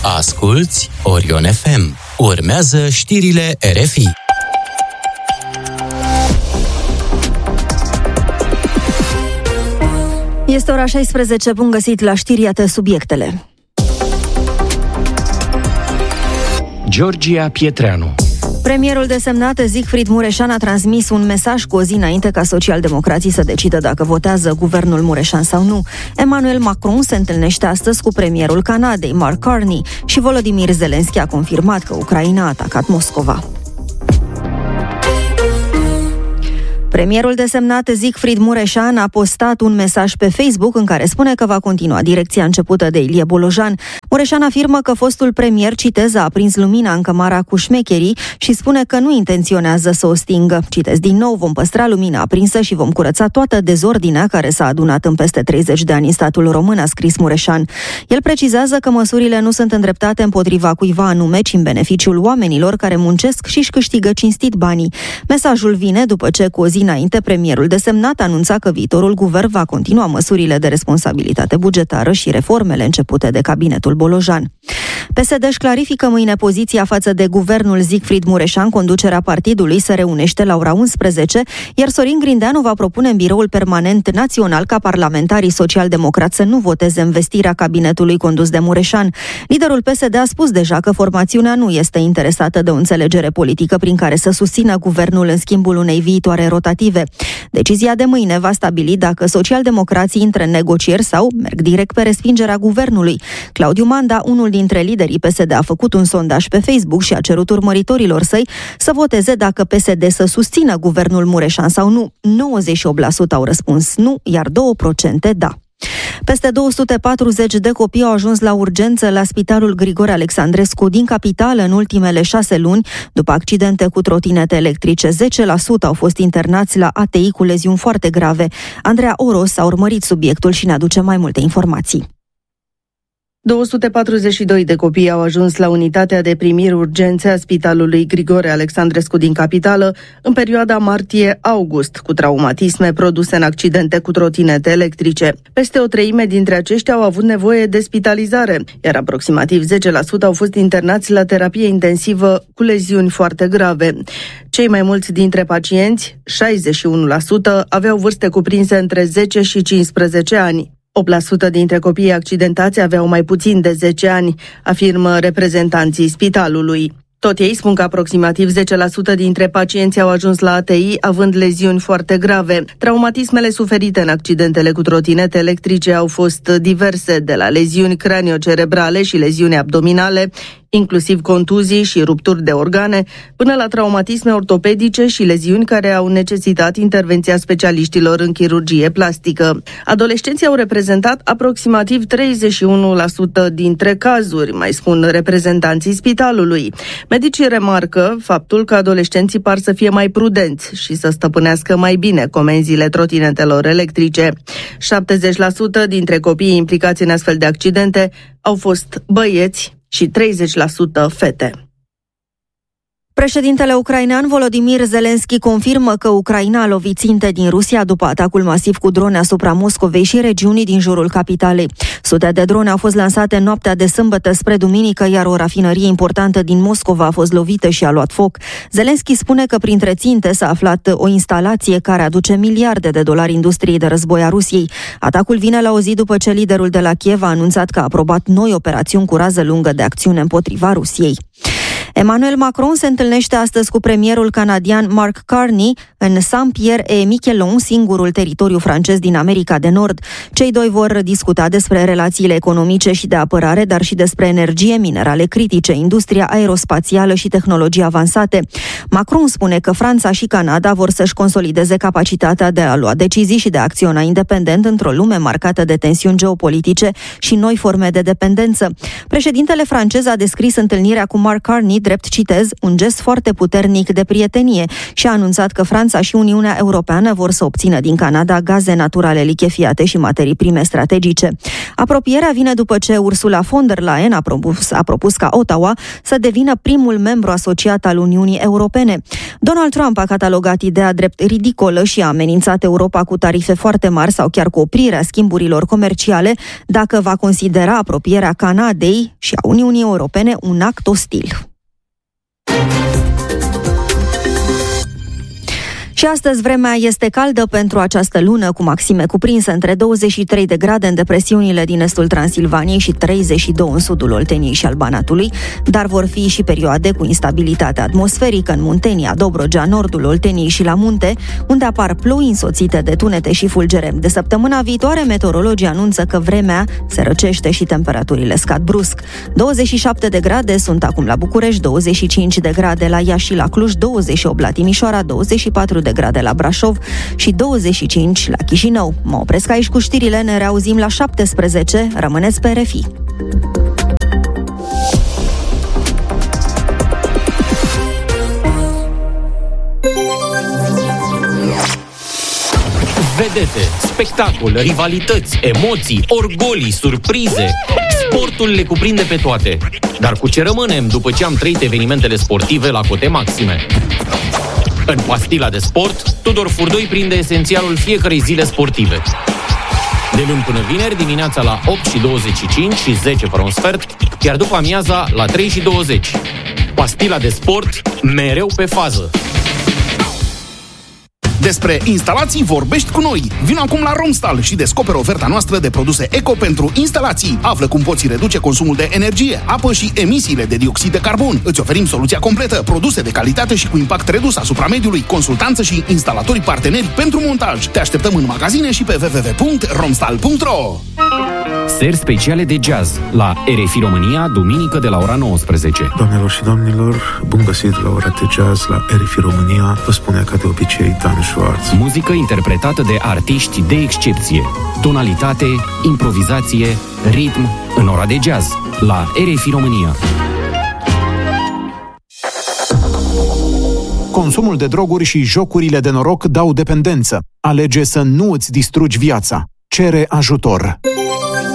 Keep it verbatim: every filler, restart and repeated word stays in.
Asculți Orion F M. Urmează știrile R F I. Este ora șaisprezece, bun găsit la știri, iată subiectele. Georgia Pietreanu. Premierul desemnat Siegfried Mureșan a transmis un mesaj cu o zi înainte ca socialdemocrații să decidă dacă votează guvernul Mureșan sau nu. Emmanuel Macron se întâlnește astăzi cu premierul Canadei, Mark Carney, și Volodymyr Zelensky a confirmat că Ucraina a atacat Moscova. Premierul desemnat Siegfried Mureșan a postat un mesaj pe Facebook în care spune că va continua direcția începută de Ilie Bolojan. Mureșan afirmă că fostul premier, citez, a aprins lumina în cămara cu șmecherii și spune că nu intenționează să o stingă. Citez din nou, vom păstra lumina aprinsă și vom curăța toată dezordinea care s-a adunat în peste treizeci de ani în statul român, a scris Mureșan. El precizează că măsurile nu sunt îndreptate împotriva cuiva anume, ci în beneficiul oamenilor care muncesc și își câștigă cinstit banii. Mesajul vine după ce cu o zi înainte, premierul desemnat anunța că viitorul guvern va continua măsurile de responsabilitate bugetară și reformele începute de cabinetul Bolojan. P S D își clarifică mâine poziția față de guvernul Siegfried Mureșan. Conducerea partidului se reunește la ora unsprezece, iar Sorin Grindeanu va propune în biroul permanent național ca parlamentarii social-democrați să nu voteze învestirea cabinetului condus de Mureșan. Liderul P S D a spus deja că formațiunea nu este interesată de o înțelegere politică prin care să susțină guvernul în schimbul unei viitoare rotative. Decizia de mâine va stabili dacă social-democrații intră în negocieri sau merg direct pe respingerea guvernului. Claudiu Manda, unul dintre liderii P S D, a făcut un sondaj pe Facebook și a cerut urmăritorilor săi să voteze dacă P S D să susțină guvernul Mureșan sau nu. nouăzeci și opt la sută au răspuns nu, iar doi la sută da. Peste două sute patruzeci de copii au ajuns la urgență la Spitalul Grigore Alexandrescu din capitală în ultimele șase luni, după accidente cu trotinete electrice. zece la sută au fost internați la A T I cu leziuni foarte grave. Andreea Oros a urmărit subiectul și ne aduce mai multe informații. două sute patruzeci și doi de copii au ajuns la unitatea de primiri urgențe a Spitalului Grigore Alexandrescu din capitală în perioada martie-august, cu traumatisme produse în accidente cu trotinete electrice. Peste o treime dintre aceștia au avut nevoie de spitalizare, iar aproximativ zece la sută au fost internați la terapie intensivă cu leziuni foarte grave. Cei mai mulți dintre pacienți, șaizeci și unu la sută, aveau vârste cuprinse între zece și cincisprezece ani. opt la sută dintre copiii accidentați aveau mai puțin de zece ani, afirmă reprezentanții spitalului. Tot ei spun că aproximativ zece la sută dintre pacienți au ajuns la A T I având leziuni foarte grave. Traumatismele suferite în accidentele cu trotinete electrice au fost diverse, de la leziuni craniocerebrale și leziuni abdominale, inclusiv contuzii și rupturi de organe, până la traumatisme ortopedice și leziuni care au necesitat intervenția specialiștilor în chirurgie plastică. Adolescenții au reprezentat aproximativ treizeci și unu la sută dintre cazuri, mai spun reprezentanții spitalului. Medicii remarcă faptul că adolescenții par să fie mai prudenți și să stăpânească mai bine comenzile trotinetelor electrice. șaptezeci la sută dintre copiii implicați în astfel de accidente au fost băieți și treizeci la sută fete. Președintele ucrainean Volodymyr Zelensky confirmă că Ucraina a lovit ținte din Rusia după atacul masiv cu drone asupra Moscovei și regiunii din jurul capitalei. Sute de drone au fost lansate în noaptea de sâmbătă spre duminică, iar o rafinărie importantă din Moscova a fost lovită și a luat foc. Zelensky spune că printre ținte s-a aflat o instalație care aduce miliarde de dolari industriei de război a Rusiei. Atacul vine la o zi după ce liderul de la Kiev a anunțat că a aprobat noi operațiuni cu rază lungă de acțiune împotriva Rusiei. Emmanuel Macron se întâlnește astăzi cu premierul canadian Mark Carney în Saint-Pierre-et-Miquelon, singurul teritoriu francez din America de Nord. Cei doi vor discuta despre relațiile economice și de apărare, dar și despre energie, minerale critice, industria aerospațială și tehnologii avansate. Macron spune că Franța și Canada vor să-și consolideze capacitatea de a lua decizii și de a acționa independent într-o lume marcată de tensiuni geopolitice și noi forme de dependență. Președintele francez a descris întâlnirea cu Mark Carney drept drept, citez, un gest foarte puternic de prietenie și a anunțat că Franța și Uniunea Europeană vor să obțină din Canada gaze naturale lichefiate și materii prime strategice. Apropierea vine după ce Ursula von der Leyen a propus, a propus ca Ottawa să devină primul membru asociat al Uniunii Europene. Donald Trump a catalogat ideea drept ridicolă și a amenințat Europa cu tarife foarte mari sau chiar cu oprirea schimburilor comerciale dacă va considera apropierea Canadei și a Uniunii Europene un act ostil. Și astăzi vremea este caldă pentru această lună, cu maxime cuprinse între douăzeci și trei de grade în depresiunile din estul Transilvaniei și treizeci și doi în sudul Olteniei și al Banatului, dar vor fi și perioade cu instabilitate atmosferică în Muntenia, Dobrogea, nordul Olteniei și la munte, unde apar ploi însoțite de tunete și fulgere. De săptămâna viitoare, meteorologii anunță că vremea se răcește și temperaturile scad brusc. douăzeci și șapte de grade sunt acum la București, douăzeci și cinci de grade la Iași și la Cluj, douăzeci și opt la Timișoara, douăzeci și patru de grade la Brașov și douăzeci și cinci la Chișinău. Mă opresc aici cu știrile, ne reauzim la șaptesprezece. Rămâneți pe R F I. Vedete, spectacol, rivalități, emoții, orgolii, surprize. Sportul le cuprinde pe toate. Dar cu ce rămânem după ce am trăit evenimentele sportive la cote maxime? În Pastila de Sport, Tudor Furdoi prinde esențialul fiecărei zile sportive. De luni până vineri, dimineața la opt și douăzeci și cinci și zece fără un sfert, iar după amiaza la trei și douăzeci. Pastila de Sport, mereu pe fază. Despre instalații vorbești cu noi. Vino acum la Romstal și descoperă oferta noastră de produse eco pentru instalații. Află cum poți reduce consumul de energie, apă și emisiile de dioxid de carbon. Îți oferim soluția completă, produse de calitate și cu impact redus asupra mediului, consultanță și instalatorii parteneri pentru montaj. Te așteptăm în magazine și pe w w w punct romstal punct r o. Seri speciale de jazz la R F I România, duminică de la ora nouăsprezece. Doamnelor și domnilor, bun găsit la ora de jazz la R F I România. Vă spune ca de obicei Dan Schwartz. Muzică interpretată de artiști de excepție. Tonalitate, improvizație, ritm în ora de jazz la R F I România. Consumul de droguri și jocurile de noroc dau dependență. Alege să nu îți distrugi viața. Cere ajutor.